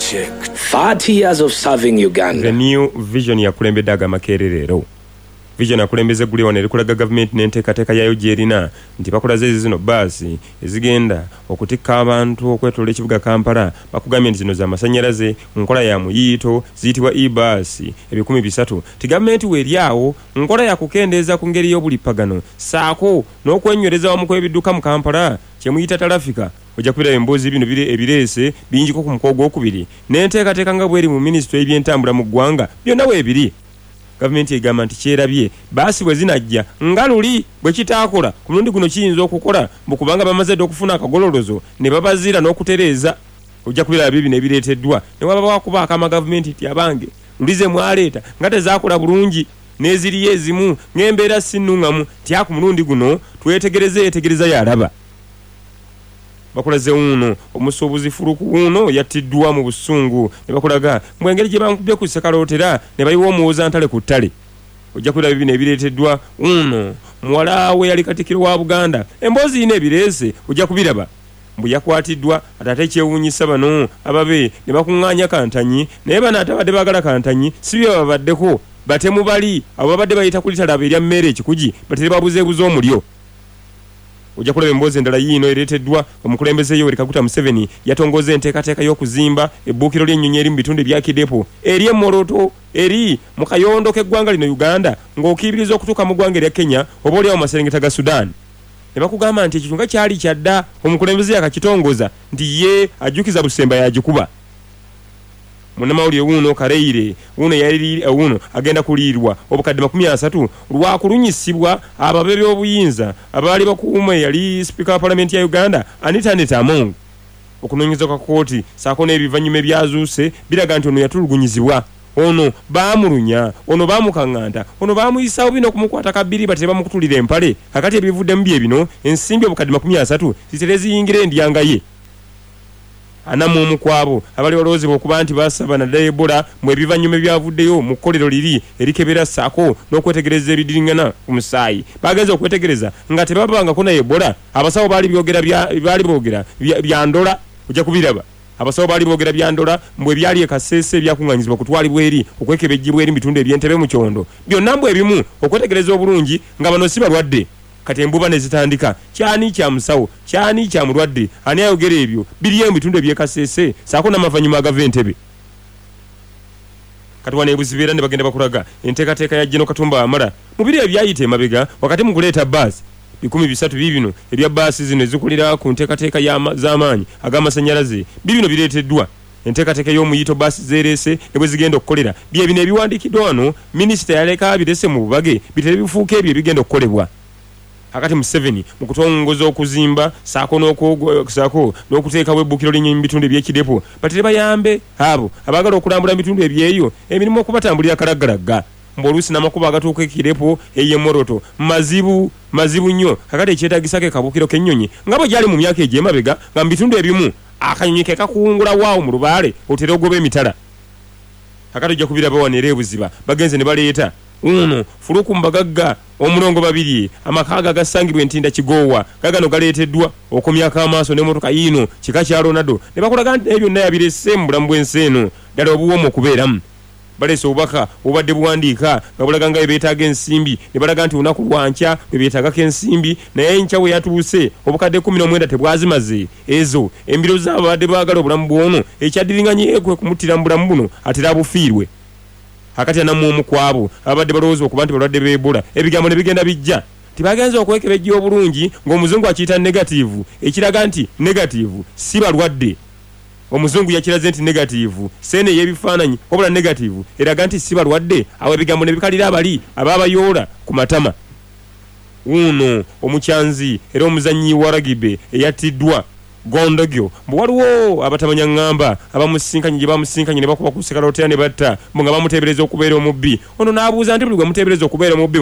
checked. 30 years of serving Uganda. The new vision ya kulembeddaga makererero. Vision ya kulembeze guli wane likulaga government n'enteekateeka yayo gyerina nti bakulaze zino basi ezigenda okutikka abantu okwetolera ekibuga Kampala bakugambye nti zino z'amasanyalaze nkola ya muyito ziyitibwa e-bus 300 ti government weeryawo nkola ya kukendeeza ku ngeri y'obulipagano saako n'okwenywereza wamu kw'ebidduka mu Kampala kyemuyita talafika ojja kubira emboozi bino ebireese binjiko ku mukogo gwokubiri n'enteekateeka nga bweri mu minisitule y'ebyentambula mu ggwanga byonna weebiri. Gavumenti egamba nti kyerabye basi bwe zinajja nga luli bwe kitaakola ku mulundi guno kiyinza okukola kubanga bamaze okufuna akagololozo ne babazira n'okutereeza ojja kubira bino ebireeteddwa ne waba wakuba akama gavumenti nti abange lulize mwaleeta nga tezaakola bulungi n'eziriyo ezimu ng'embeera sinnuŋŋamu tya ku mulundi guno twetegereza yalaba. Bakulaze uno omusuubuzi fuluku uno yattiddwa mu busungu ne bakulaga mwengeri gye bankubye ku Sekalotera ne bayiwa omuwooza ntale ku ttale. Ojja kulaba bino ebireeteddwa uno muwala we yali Katikkiro wa Buganda emboozi ine ebireese ojja kubiraba mbu yakwatiddwa atate kyewuunyisa bano ababe ne bakuŋŋaanya Kantanyi naye bano atabadde baagala Kantanyi si bye babaddeko batemu bali abo babadde bayita ku litalaba erya mmere ekikugi batere babuzeebuza omulyo. Ojja kulaba emboozi endala yiino ereeteddwa omukulembeze Yoweri Kaguta Museveni yatongoza enteekateeka y'okuzimba ebbuukiro ly'ennyonyi eri mu bitundu ebya Kidepo eri Moroto eri mu kayondo k'eggwanga lino Uganda ng'okiibiriza okutuuka mu ggwanga erya Kenya oba oliawo mu maserengeta ga Sudan. Ne bakugamba nti ekyo nga kyali kyadda omukulembeze yakakitongoza nti ye ajjukiza Busemba yagikuba. Munnamawulire wuno Kareire wuno yali wuno agenda kuliirwa obukadde 30 lwakulunyisibwa ababe by'obuyinza abaali bakuuma yali Speaker wa Parliament ya Uganda Anita Among okunoonyeza kwa kooti saako n'ebivannyuma ebyazuuse biraga nti ono yatulugunyizibwa ono baamulunya ono baamukaŋŋanta ono baamuyisaawo bino okumukwata kabbiri batere bamukutulira empale kakati ebivuddemu bye bino ensimbi obukadde 30 zitere ziyingira endyanga ye. Anamu omukwabo abali balowozebwa okuba nti basaba na Ebola mu ebivannyuma byavuddeyo mu kkolero liri erikebera saako n'okwetegereza ebidiringana ku musaayi bagenza okwetegereza nga tebabangako na Ebola. Abasawo baali boogera bya ndola ojja kubiraba abasawo baali boogera bya ndola mbwe byali ekaseese ebyakuŋŋanyizibwa kutwalibwa eri okwekebejjibwa eri mu bitundu eby'Entebbe mu Kyondo byonna mbwe ebimu okwetegereza obulungi nga bano si balwadde. Kati embuba ne zitandika kyani kya musawo kyani kya mulwadde ani ayogera ebyo biriyo mu bitundu eby'ekaseese saako n'amavannyuma agava Entebbe. Kati wane ebuzibeera ne bagenda bakulaga enteekateeka ya General Katumba Wamala mu biri ebyayita emabega wakati mu kuleeta baasi 300 bibino ebya baasi zino ezikulira ku nteekateeka z'amaanyi ag'amasannyalaze bibino bireeteddwa. Enteekateeka y'omuyito baasi zeereese ne bwe zigenda okukolera bye bino ebiwandiikiddwa wano minisita yaleka birese mu bubage bitere bifuuka ebyo ebigenda okukolebwa. Hakati Museveni mu kutongoza okuzimba saako n'okuteekawo ebbuukiro ly'ennyonyi mu bitundu eby'Ekidepo batere bayambe abo abaagala okulambula mu bitundu ebyeyo emirimu okubatambulira kalaggalagga mbu oluusi n'amakubo agatuuka Ekidepo ey'Emoroto mazibu nnyo kakati ekyetaagisako kabuukiro k'ennyonyi nga bwe gyali mu myaka egy'emabega nga mu bitundu ebimu akanyonyi ke kakungula waawo mu lubaale otere ogoba emitala. Kakati ojja kubiraba wano era ebuziba bagenze ne baleeta uno fuluku mbagagga omulongo babiri amakaaga gasangibwa Entinda Kigoowa gagano galeeteddwa okumyaka amaaso n'emmotoka yiino kika kya Ronaldo ne bakulaga nti ebyo naye abirese mu bulamu bw'ensi eno ddala obuwoomu okubeeramu. Baleese obubaka obubadde buwandiika nga bulaga nga beetaaga ensimbi ne balaga nti olunaku lwankya bwe beetaagako ensimbi naye enkya we yatuuse obukadde 19 tebwazimaze ezo embiro zaabo badde baagala obulamu bw'ono ekyaddiringanye kwe kumuttira mu bulamu buno atera abufiirwe. Hakati anamu omukwabo abadde balowooza okuba nti balwadde b'Ebola ebigambo ne bigenda bijja tibagenza okwekebejja obulungi ng'omuzungu akiyita negativu ekiraga nti negativu si balwadde. Omuzungu yakiraze nti negativu sene y'ebifaananyi wabula negativu eraga nti si balwadde awo ebigambo ne bikalira abali ababayoola ku matama. Uno omukyanzi era omuzannyi wa ragibe eyattiddwa Gondogyo mbu waliwo abatamanya ngamba abamusinkanye gye bamusinkanye ne bakuba ku Sekalotera ne batta mbu nga bamuteebereza okubeera omubbi ono n'abuuza nti buli gwe muteebereza okubeera omubbi